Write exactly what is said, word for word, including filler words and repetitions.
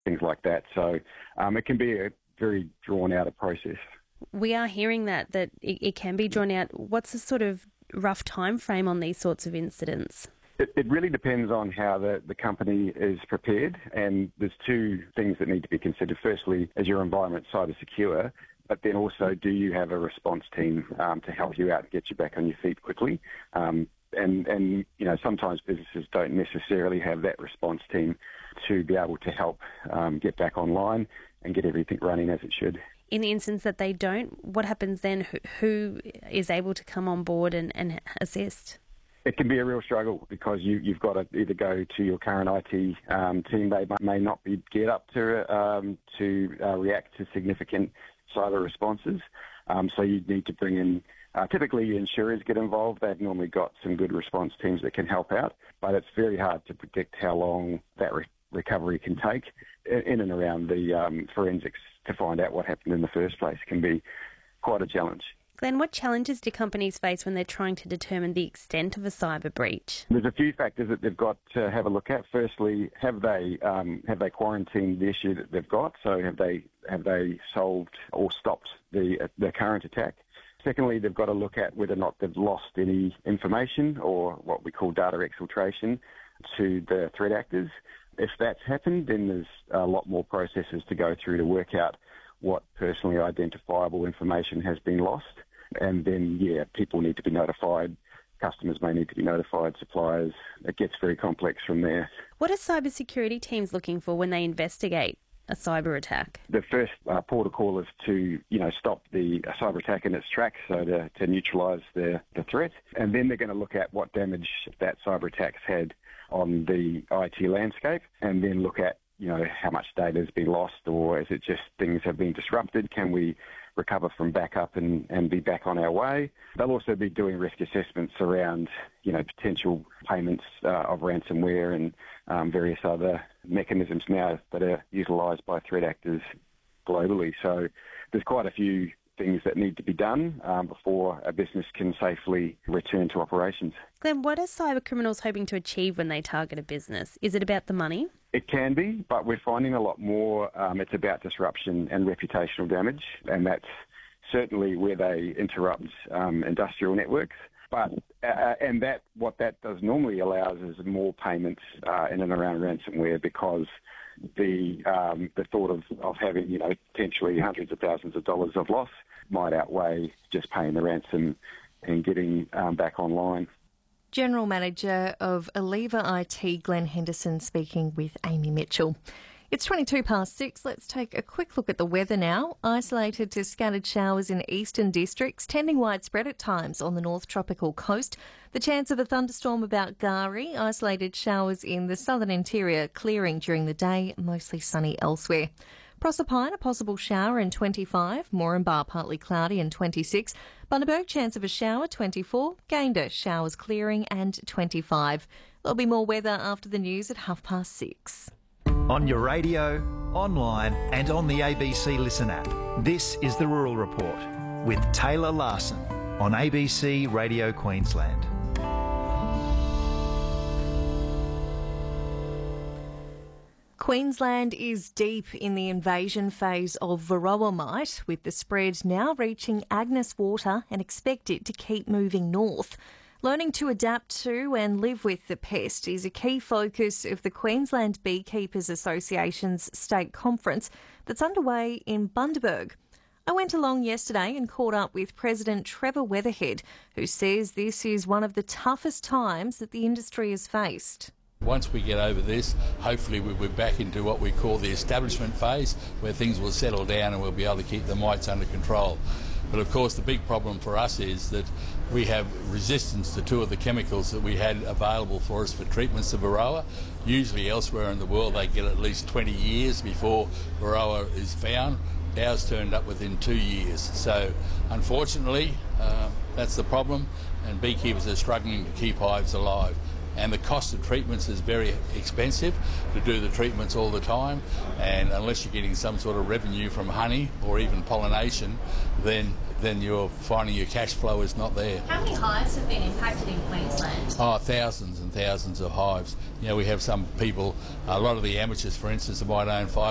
things like that. So um, it can be a very drawn-out process. We are hearing that, that it, it can be drawn out. What's the sort of rough time frame on these sorts of incidents? It, it really depends on how the, the company is prepared, and there's two things that need to be considered. Firstly, is your environment cyber secure? But then also, do you have a response team um, to help you out and get you back on your feet quickly? Um, and, and, you know, sometimes businesses don't necessarily have that response team to be able to help um, get back online and get everything running as it should. In the instance that they don't, what happens then? Who, who is able to come on board and, and assist? It can be a real struggle because you, you've got to either go to your current I T um, team. They may not be geared up to, um, to uh, react to significant cyber responses. Um, so you need to bring in, uh, typically insurers get involved. They've normally got some good response teams that can help out, but it's very hard to predict how long that re- recovery can take in and around the um, forensics to find out what happened in the first place. Can be quite a challenge. Glenn, what challenges do companies face when they're trying to determine the extent of a cyber breach? There's a few factors that they've got to have a look at. Firstly, have they um, have they quarantined the issue that they've got? So have they have they solved or stopped the the current attack? Secondly, they've got to look at whether or not they've lost any information or what we call data exfiltration to the threat actors. If that's happened, then there's a lot more processes to go through to work out what personally identifiable information has been lost. And then, yeah, people need to be notified. Customers may need to be notified, suppliers. It gets very complex from there. What are cybersecurity teams looking for when they investigate a cyber attack? The first uh, port of call is to, you know, stop the cyber attack in its tracks, so to, to neutralise the, the threat. And then they're going to look at what damage that cyber attack's had on the I T landscape, and then look at, you know, how much data has been lost, or is it just things have been disrupted? Can we recover from backup and, and be back on our way? They'll also be doing risk assessments around, you know, potential payments uh, of ransomware and um, various other mechanisms now that are utilised by threat actors globally. So there's quite a few things that need to be done um, before a business can safely return to operations. Glenn, what are cyber criminals hoping to achieve when they target a business? Is it about the money? It can be, but we're finding a lot more um, it's about disruption and reputational damage, and that's certainly where they interrupt um, industrial networks. But uh, and that what that does normally allows is more payments uh, in and around ransomware, because the um, the thought of, of having, you know, potentially hundreds of thousands of dollars of loss might outweigh just paying the ransom and getting um, back online. General Manager of Aleva I T, Glenn Henderson, speaking with Amy Mitchell. It's twenty-two past six. Let's take a quick look at the weather now. Isolated to scattered showers in eastern districts, tending widespread at times on the North Tropical Coast. The chance of a thunderstorm about Gari. Isolated showers in the southern interior, clearing during the day, mostly sunny elsewhere. Proserpine, a possible shower in twenty-five. Moranbah, partly cloudy and twenty-six. Bundaberg, chance of a shower, twenty-four. Gayndah, showers clearing and twenty-five. There'll be more weather after the news at half past six. On your radio, online and on the A B C Listen app. This is The Rural Report with Taylor Larson on A B C Radio Queensland. Queensland is deep in the invasion phase of Varroa mite, with the spread now reaching Agnes Water and expected to keep moving north. Learning to adapt to and live with the pest is a key focus of the Queensland Beekeepers Association's state conference that's underway in Bundaberg. I went along yesterday and caught up with President Trevor Weatherhead, who says this is one of the toughest times that the industry has faced. Once we get over this, hopefully we're back into what we call the establishment phase, where things will settle down and we'll be able to keep the mites under control. But of course the big problem for us is that we have resistance to two of the chemicals that we had available for us for treatments of Varroa. Usually elsewhere in the world they get at least twenty years before Varroa is found. Ours turned up within two years. So unfortunately uh, that's the problem, and beekeepers are struggling to keep hives alive. And the cost of treatments is very expensive to do the treatments all the time, and unless you're getting some sort of revenue from honey or even pollination, then then you're finding your cash flow is not there. How many hives have been impacted in Queensland? Oh, thousands and thousands of hives. You know, we have some people, a lot of the amateurs, for instance, that might own five